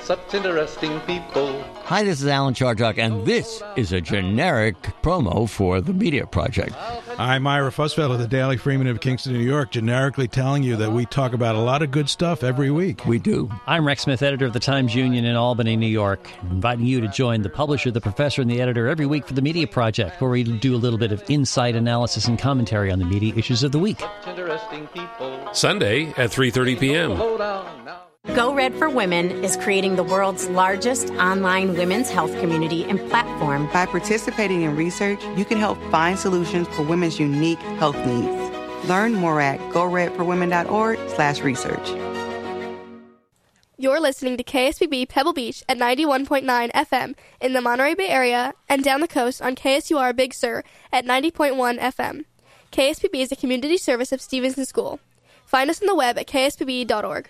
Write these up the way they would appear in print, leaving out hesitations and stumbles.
such interesting people. Hi, this is Alan Chartock, and this is a generic promo for the Media Project. I'm Ira Fussfeld of the Daily Freeman of Kingston, New York, generically telling you that we talk about a lot of good stuff every week. We do. I'm Rex Smith, editor of the Times-Union in Albany, New York, inviting you to join the publisher, the professor, and the editor every week for the Media Project, where we do a little bit of insight, analysis, and commentary on the media issues of the week. Sunday at 3:30 p.m. Go Red for Women is creating the world's largest online women's health community and platform. By participating in research, you can help find solutions for women's unique health needs. Learn more at goredforwomen.org/research. You're listening to KSPB Pebble Beach at 91.9 FM in the Monterey Bay Area and down the coast on KSUR Big Sur at 90.1 FM. KSPB is a community service of Stevenson School. Find us on the web at kspb.org.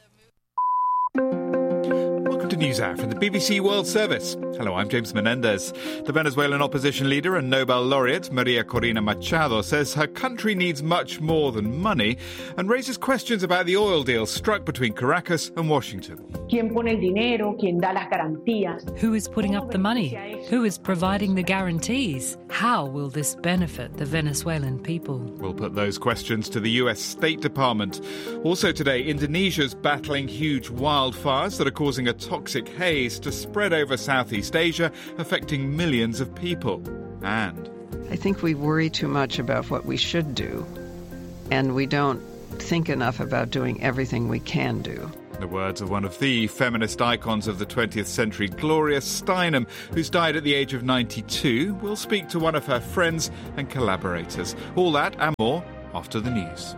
Welcome to NewsHour from the BBC World Service. Hello, I'm James Menendez. The Venezuelan opposition leader and Nobel laureate Maria Corina Machado says her country needs much more than money and raises questions about the oil deal struck between Caracas and Washington. ¿Quién pone el dinero? ¿Quién da las garantías? Who is putting up the money? Who is providing the guarantees? How will this benefit the Venezuelan people? We'll put those questions to the US State Department. Also today, Indonesia's battling huge wildfires that are causing a toxic haze to spread over Southeast Asia, affecting millions of people. And I think we worry too much about what we should do, and we don't think enough about doing everything we can do. The words of one of the feminist icons of the 20th century, Gloria Steinem, who's died at the age of 92. We'll speak to one of her friends and collaborators. All that and more after the news.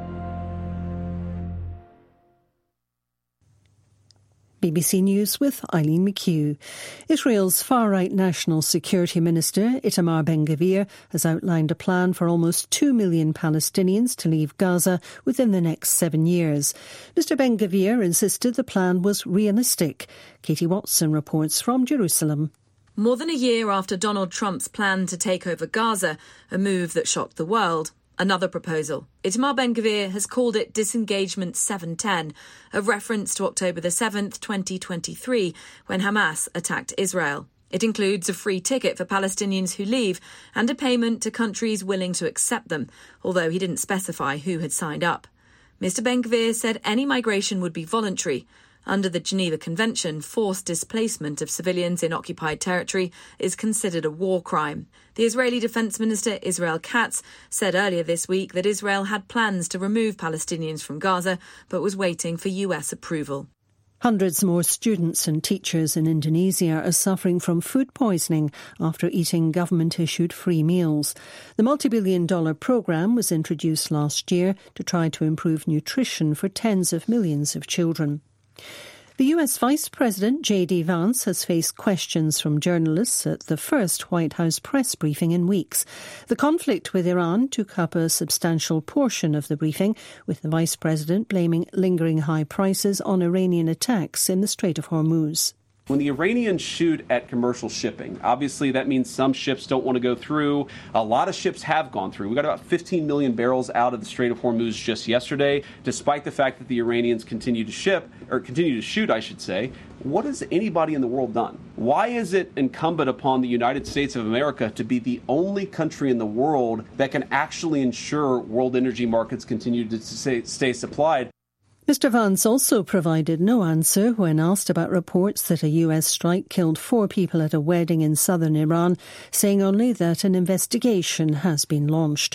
BBC News with Eileen McHugh. Israel's far-right National Security Minister Itamar Ben-Gvir has outlined a plan for almost 2 million Palestinians to leave Gaza within the next 7 years. Mr Ben-Gvir insisted the plan was realistic. Katie Watson reports from Jerusalem. More than a year after Donald Trump's plan to take over Gaza, a move that shocked the world, another proposal. Itamar Ben-Gvir has called it Disengagement 710, a reference to October the 7th, 2023, when Hamas attacked Israel. It includes a free ticket for Palestinians who leave and a payment to countries willing to accept them, although he didn't specify who had signed up. Mr Ben-Gvir said any migration would be voluntary. Under the Geneva Convention, forced displacement of civilians in occupied territory is considered a war crime. The Israeli Defense Minister Israel Katz said earlier this week that Israel had plans to remove Palestinians from Gaza, but was waiting for US approval. Hundreds more students and teachers in Indonesia are suffering from food poisoning after eating government-issued free meals. The multi-billion-dollar programme was introduced last year to try to improve nutrition for tens of millions of children. The US Vice President J.D. Vance has faced questions from journalists at the first White House press briefing in weeks. The conflict with Iran took up a substantial portion of the briefing, with the Vice President blaming lingering high prices on Iranian attacks in the Strait of Hormuz. When the Iranians shoot at commercial shipping, obviously that means some ships don't want to go through. A lot of ships have gone through. We got about 15 million barrels out of the Strait of Hormuz just yesterday, despite the fact that the Iranians continue to shoot, I should say. What has anybody in the world done? Why is it incumbent upon the United States of America to be the only country in the world that can actually ensure world energy markets continue to stay supplied? Mr Vance also provided no answer when asked about reports that a US strike killed 4 people at a wedding in southern Iran, saying only that an investigation has been launched.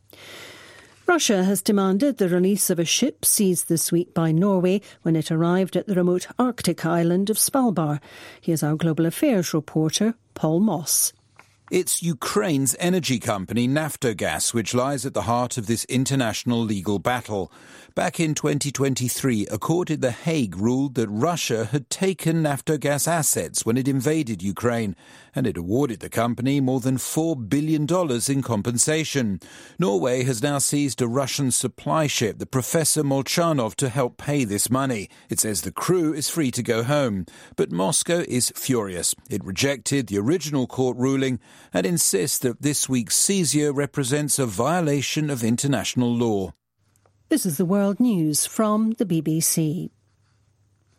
Russia has demanded the release of a ship seized this week by Norway when it arrived at the remote Arctic island of Svalbard. Here's our Global Affairs reporter, Paul Moss. It's Ukraine's energy company Naftogaz which lies at the heart of this international legal battle. Back in 2023, a court in The Hague ruled that Russia had taken Naftogaz assets when it invaded Ukraine, and it awarded the company more than $4 billion in compensation. Norway has now seized a Russian supply ship, the Professor Molchanov, to help pay this money. It says the crew is free to go home. But Moscow is furious. It rejected the original court ruling and insists that this week's seizure represents a violation of international law. This is the World News from the BBC.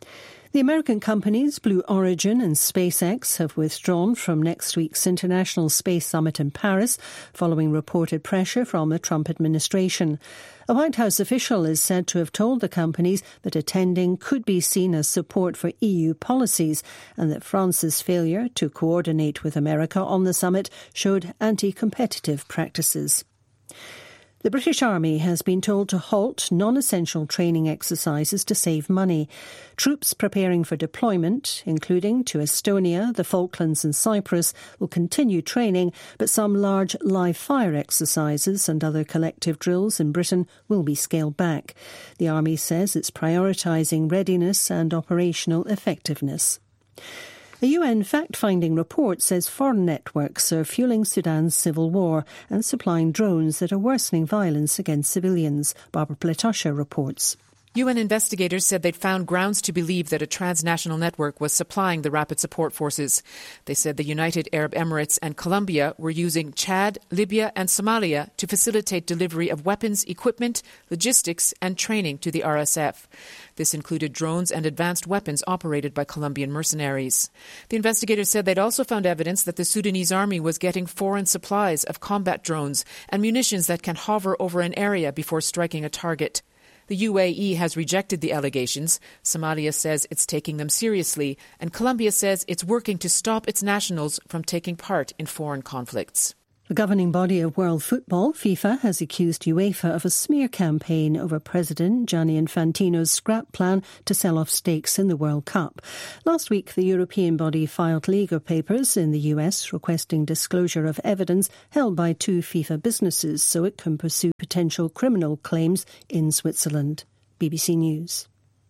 The American companies Blue Origin and SpaceX have withdrawn from next week's International Space Summit in Paris following reported pressure from the Trump administration. A White House official is said to have told the companies that attending could be seen as support for EU policies and that France's failure to coordinate with America on the summit showed anti-competitive practices. The British Army has been told to halt non-essential training exercises to save money. Troops preparing for deployment, including to Estonia, the Falklands and Cyprus, will continue training, but some large live-fire exercises and other collective drills in Britain will be scaled back. The Army says it's prioritising readiness and operational effectiveness. A UN fact-finding report says foreign networks are fueling Sudan's civil war and supplying drones that are worsening violence against civilians. Barbara Pletosha reports. UN investigators said they'd found grounds to believe that a transnational network was supplying the rapid support forces. They said the United Arab Emirates and Colombia were using Chad, Libya and Somalia to facilitate delivery of weapons, equipment, logistics and training to the RSF. This included drones and advanced weapons operated by Colombian mercenaries. The investigators said they'd also found evidence that the Sudanese army was getting foreign supplies of combat drones and munitions that can hover over an area before striking a target. The UAE has rejected the allegations. Somalia says it's taking them seriously, and Colombia says it's working to stop its nationals from taking part in foreign conflicts. The governing body of world football, FIFA, has accused UEFA of a smear campaign over President Gianni Infantino's scrap plan to sell off stakes in the World Cup. Last week, the European body filed legal papers in the US requesting disclosure of evidence held by two FIFA businesses so it can pursue potential criminal claims in Switzerland. BBC News.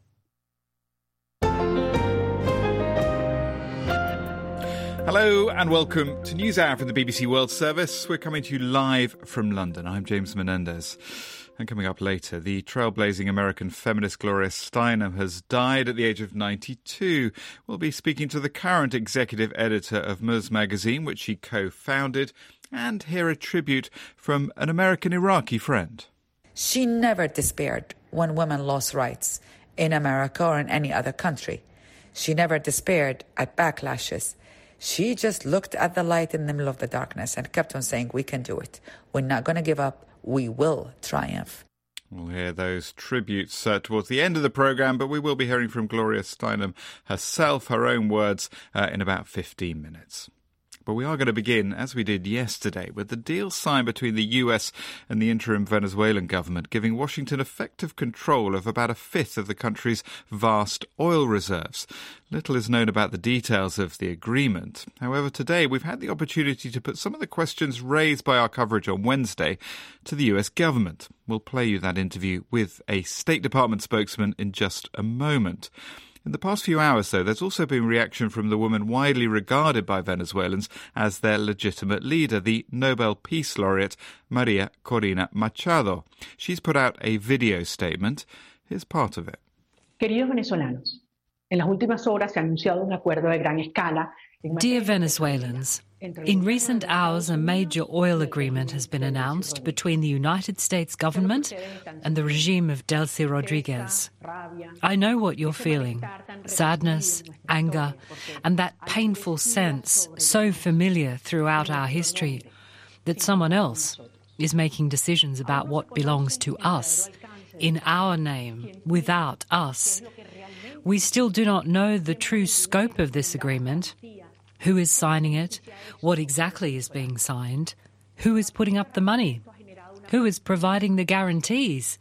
Hello and welcome to NewsHour from the BBC World Service. We're coming to you live from London. I'm James Menendez. And coming up later, the trailblazing American feminist Gloria Steinem has died at the age of 92. We'll be speaking to the current executive editor of Ms magazine, which she co-founded, and hear a tribute from an American Iraqi friend. She never despaired when women lost rights in America or in any other country. She never despaired at backlashes. She just looked at the light in the middle of the darkness and kept on saying, we can do it. We're not going to give up. We will triumph. We'll hear those tributes towards the end of the programme, but we will be hearing from Gloria Steinem herself, her own words, in about 15 minutes. But we are going to begin, as we did yesterday, with the deal signed between the US and the interim Venezuelan government, giving Washington effective control of about a fifth of the country's vast oil reserves. Little is known about the details of the agreement. However, today we've had the opportunity to put some of the questions raised by our coverage on Wednesday to the US government. We'll play you that interview with a State Department spokesman in just a moment. In the past few hours, though, there's also been reaction from the woman widely regarded by Venezuelans as their legitimate leader, the Nobel Peace Laureate Maria Corina Machado. She's put out a video statement. Here's part of it. Queridos venezolanos, en las últimas horas se ha anunciado un acuerdo de gran escala. Dear Venezuelans, in recent hours a major oil agreement has been announced between the United States government and the regime of Delcy Rodriguez. I know what you're feeling, sadness, anger, and that painful sense so familiar throughout our history that someone else is making decisions about what belongs to us, in our name, without us. We still do not know the true scope of this agreement. Who is signing it? What exactly is being signed? Who is putting up the money? Who is providing the guarantees?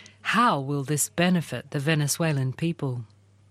How will this benefit the Venezuelan people?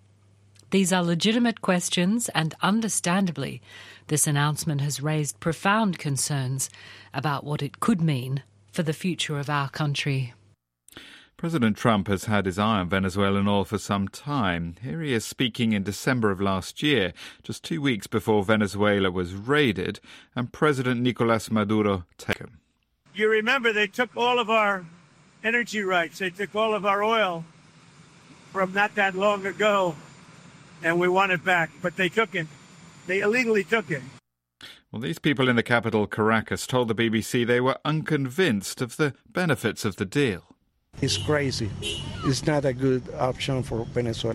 These are legitimate questions, and understandably, this announcement has raised profound concerns about what it could mean for the future of our country. President Trump has had his eye on Venezuelan oil for some time. Here he is speaking in December of last year, just 2 weeks before Venezuela was raided and President Nicolás Maduro taken. You remember they took all of our energy rights. They took all of our oil from not that long ago, and we want it back. But they took it. They illegally took it. Well, these people in the capital, Caracas, told the BBC they were unconvinced of the benefits of the deal. It's crazy. It's not a good option for Venezuela.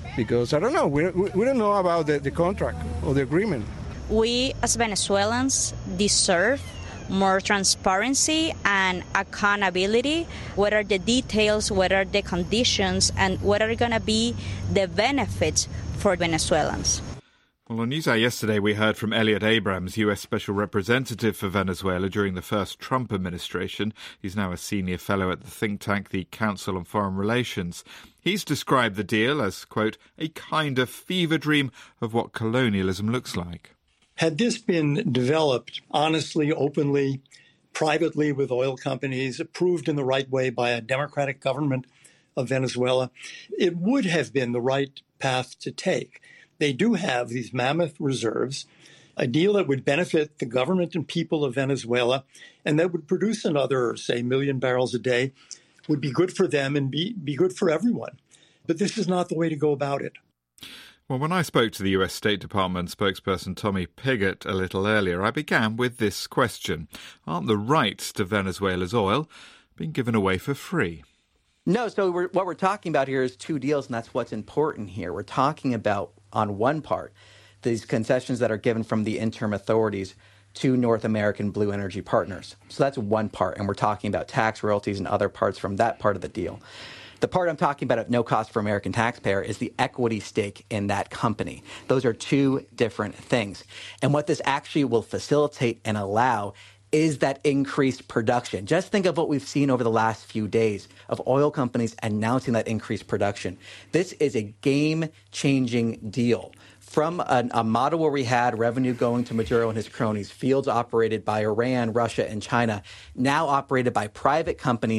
because, I don't know, we don't know about the contract or the agreement. We, as Venezuelans, deserve more transparency and accountability. What are the details, what are the conditions, and what are going to be the benefits for Venezuelans? Well, on NewsHour yesterday, we heard from Elliot Abrams, U.S. Special Representative for Venezuela during the first Trump administration. He's now a senior fellow at the think tank, the Council on Foreign Relations. He's described the deal as, quote, a kind of fever dream of what colonialism looks like. Had this been developed honestly, openly, privately with oil companies, approved in the right way by a democratic government of Venezuela, it would have been the right path to take. They do have these mammoth reserves, a deal that would benefit the government and people of Venezuela, and that would produce another, say, 1 million barrels a day, would be good for them and be good for everyone. But this is not the way to go about it. Well, when I spoke to the US State Department spokesperson Tommy Pigott a little earlier, I began with this question. Aren't the rights to Venezuela's oil being given away for free? No, so what we're talking about here is two deals, and that's what's important here. We're talking about, on one part, these concessions that are given from the interim authorities to North American Blue Energy Partners. So that's one part, and we're talking about tax royalties and other parts from that part of the deal. The part I'm talking about at no cost for American taxpayer is the equity stake in that company. Those are two different things. And what this actually will facilitate and allow is that increased production. Just think of what we've seen over the last few days of oil companies announcing that increased production. This is a game-changing deal. From a model where we had revenue going to Maduro and his cronies, fields operated by Iran, Russia, and China, now operated by private companies